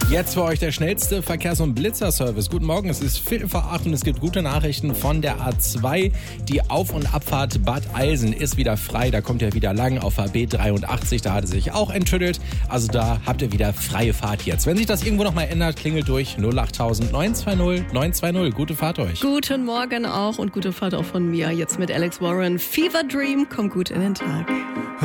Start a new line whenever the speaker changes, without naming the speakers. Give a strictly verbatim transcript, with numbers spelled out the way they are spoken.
Jetzt für euch der schnellste Verkehrs- und Blitzerservice. Guten Morgen, es ist Viertel vor acht und es gibt gute Nachrichten von der A zwei. Die Auf- und Abfahrt Bad Eilsen ist wieder frei. Da kommt ihr wieder lang auf H B dreiundachtzig. Da hat es sich auch enttüttelt. Also da habt ihr wieder freie Fahrt jetzt. Wenn sich das irgendwo nochmal ändert, klingelt durch null acht neun zwei null neun zwei null. Gute Fahrt euch.
Guten Morgen auch und gute Fahrt auch von mir. Jetzt mit Alex Warren. Fever Dream, kommt gut in den Tag.